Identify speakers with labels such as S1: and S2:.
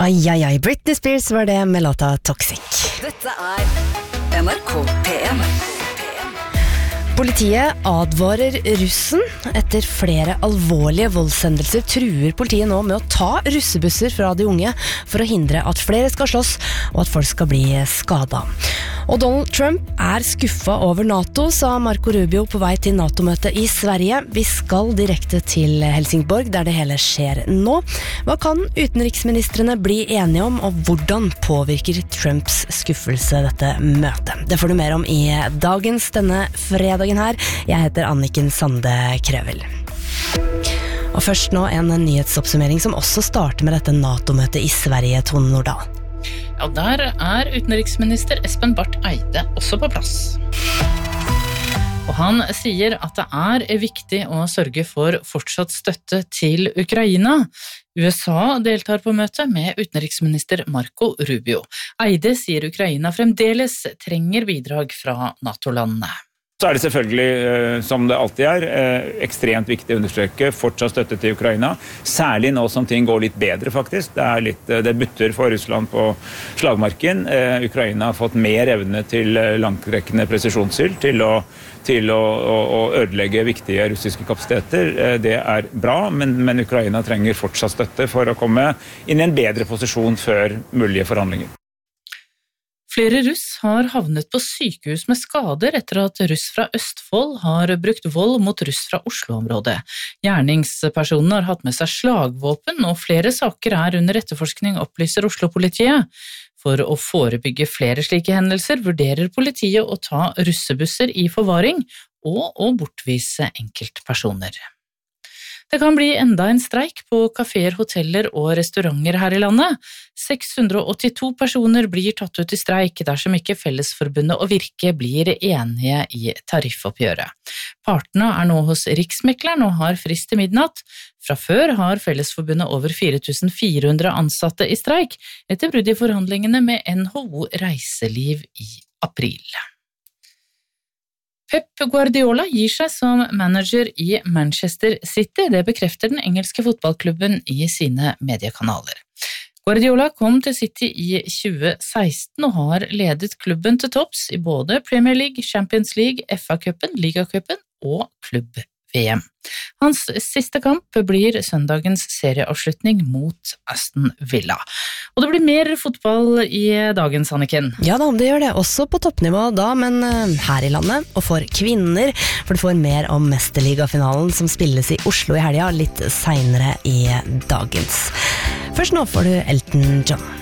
S1: Ai, Britney Spears var det med låta Toxic.
S2: Dette NRK PM.
S1: Politiet advarer russen. Etter flere alvorlige voldshendelser truer politiet nå med å ta russebusser fra de unge for å hindre at flere skal slåss og at folk skal bli skadet. Og Donald Trump skuffa over NATO, sa Marco Rubio på vei til NATO-møtet i Sverige. Vi skal direkte til Helsingborg, der det hele skjer nå. Hva kan utenriksministrene bli enige om, og hvordan påvirker Trumps skuffelse dette møtet? Det får du mer om i dagens denne fredagen her. Jeg heter Anniken Sande Krøvel. Og først nå en nyhetsoppsummering som også starter med dette NATO-møtet i Sverige, Tone Nordahl.
S3: Ja, der utenriksminister Espen Barth Eide også på plass. Og han sier at det viktig å sørge for fortsatt støtte til Ukraina. USA deltar på møtet med utenriksminister Marco Rubio. Eide sier Ukraina fremdeles trenger bidrag fra NATO-landene.
S4: Så det selvfølgelig, som det alltid ekstremt viktig å understreke fortsatt støtte til Ukraina, særlig nå som ting går litt bedre faktisk. Det butter for Russland på slagmarken. Ukraina har fått mer evne til langtrekkende presisjonsild, til å ødelegge viktige russiske kapasiteter. Det bra, men Ukraina trenger fortsatt støtte for å komme inn i en bedre posisjon før mulige forhandlinger.
S3: Flere russ har havnet på sykehus med skader etter at russ fra Østfold har brukt vold mot russ fra Oslo-området. Gjerningspersonen har hatt med seg slagvåpen, og flere saker under etterforskning, opplyser Oslo-politiet. For å forebygge flere slike hendelser vurderer politiet å ta russebusser i forvaring og å bortvise enkeltpersoner. Det kan bli enda en streik på kaféer, hoteller og restauranter her i landet. 682 personer blir tatt ut i streik dersom ikke Fellesforbundet og Virke blir enige i tariffoppgjøret. Partene nå hos Riksmekleren og har frist til midnatt. Fra før har Fellesforbundet over 4400 ansatte i streik, etter brudd i forhandlingene med NHO Reiseliv i april. Pep Guardiola gir seg som manager i Manchester City, det bekrefter den engelske fotballklubben i sine mediekanaler. Guardiola kom til City i 2016 og har ledet klubben til topps i både Premier League, Champions League, FA-cupen, Liga-cupen og klubb-VM. Hans siste kamp blir søndagens serieavslutning mot Aston Villa. Og det blir mer fotball i dagens, Anniken.
S1: Ja da, det gjør det også på toppnivå da, men her i landet, og for kvinner, for du får mer om Mesterligafinalen som spilles i Oslo i helga litt senere i dagens. Først nå får du Elton John.